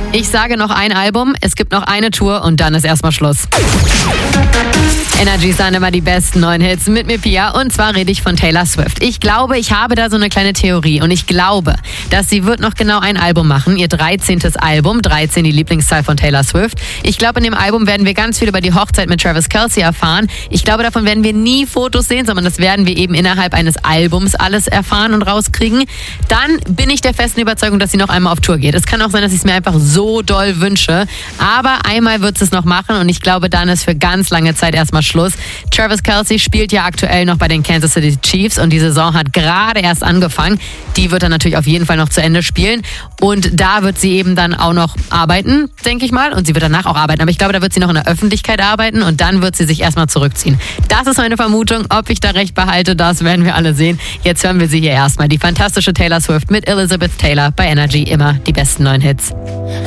Ich sage noch ein Album, es gibt noch eine Tour und dann ist erstmal Schluss. Energy sind immer die besten neuen Hits mit mir, Pia. Und zwar rede ich von Taylor Swift. Ich glaube, ich habe da so eine kleine Theorie. Und ich glaube, dass sie wird noch genau ein Album machen. Ihr 13. Album. 13, die Lieblingszahl von Taylor Swift. Ich glaube, in dem Album werden wir ganz viel über die Hochzeit mit Travis Kelce erfahren. Ich glaube, davon werden wir nie Fotos sehen, sondern das werden wir eben innerhalb eines Albums alles erfahren und rauskriegen. Dann bin ich der festen Überzeugung, dass sie noch einmal auf Tour geht. Es kann auch sein, dass ich es mir einfach so doll wünsche. Aber einmal wird sie es noch machen und ich glaube, dann ist für ganz lange Zeit erstmal Schluss. Travis Kelce spielt ja aktuell noch bei den Kansas City Chiefs und die Saison hat gerade erst angefangen. Die wird er natürlich auf jeden Fall noch zu Ende spielen und da wird sie eben dann auch noch arbeiten, denke ich mal, und sie wird danach auch arbeiten. Aber ich glaube, da wird sie noch in der Öffentlichkeit arbeiten und dann wird sie sich erstmal zurückziehen. Das ist meine Vermutung. Ob ich da recht behalte, das werden wir alle sehen. Jetzt hören wir sie hier erstmal. Die fantastische Taylor Swift mit Elizabeth Taylor bei Energy. Immer die besten neuen Hits.